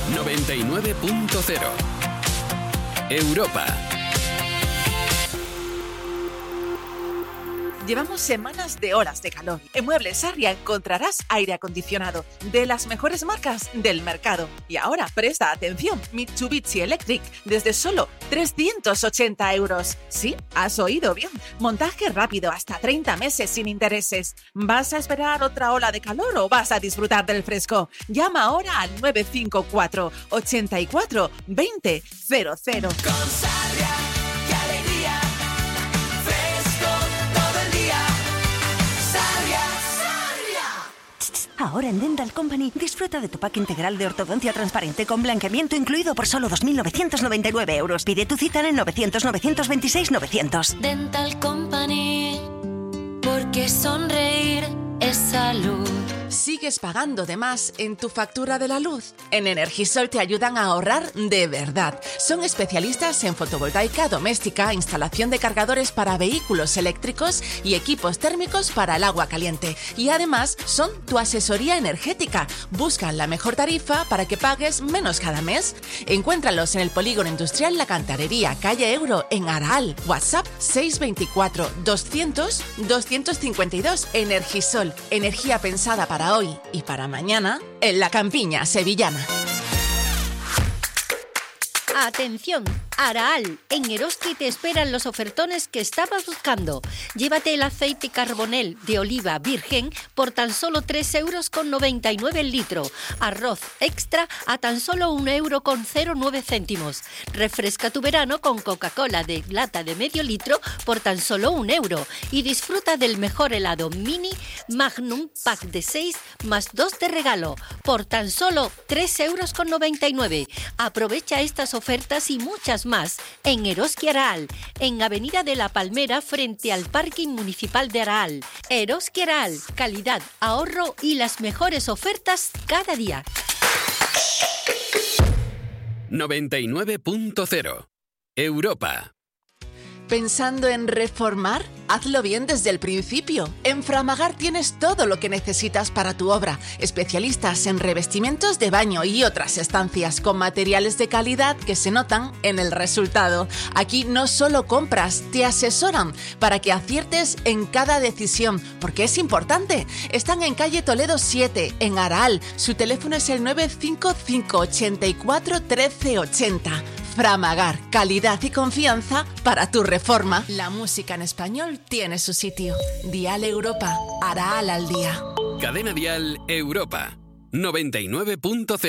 99.0 Europa. Llevamos semanas de olas de calor. En Muebles Sarria encontrarás aire acondicionado de las mejores marcas del mercado. Y ahora, presta atención, Mitsubishi Electric desde solo 380 euros. Sí, has oído bien. Montaje rápido, hasta 30 meses sin intereses. ¿Vas a esperar otra ola de calor o vas a disfrutar del fresco? Llama ahora al 954 84 20 00. Con Sarria, qué alegría. Ahora en Dental Company disfruta de tu pack integral de ortodoncia transparente con blanqueamiento incluido por solo 2.999 euros. Pide tu cita en el 900-926-900. Dental Company, porque sonreír es salud. ¿Sigues pagando de más en tu factura de la luz? En Energisol te ayudan a ahorrar de verdad. Son especialistas en fotovoltaica doméstica, instalación de cargadores para vehículos eléctricos y equipos térmicos para el agua caliente. Y además son tu asesoría energética. Buscan la mejor tarifa para que pagues menos cada mes. Encuéntralos en el Polígono Industrial La Cantarería, calle Euro, en Araal. WhatsApp 624 200 252. Energisol. Energía pensada para hoy y para mañana en la campiña sevillana. Atención, Araal, en Eroski te esperan los ofertones que estabas buscando. Llévate el aceite Carbonel de oliva virgen por tan solo 3,99 € el litro. Arroz extra a tan solo 1,09 €. Refresca tu verano con Coca-Cola de lata de medio litro por tan solo 1 € y disfruta del mejor helado mini Magnum pack de 6 más 2 de regalo por tan solo 3,99 €. Aprovecha estas ofertas y muchas más en Eroski Araal, en Avenida de la Palmera frente al Parking Municipal de Araal. Eroski Araal, calidad, ahorro y las mejores ofertas cada día. 99.0 Europa. ¿Pensando en reformar? Hazlo bien desde el principio. En Framagar tienes todo lo que necesitas para tu obra. Especialistas en revestimientos de baño y otras estancias con materiales de calidad que se notan en el resultado. Aquí no solo compras, te asesoran para que aciertes en cada decisión, porque es importante. Están en calle Toledo 7, en Araal. Su teléfono es el 955 84 13 80. Framagar, calidad y confianza para tu reforma. La música en español tiene su sitio. Dial Europa, Araal al día. Cadena Dial Europa 99.0.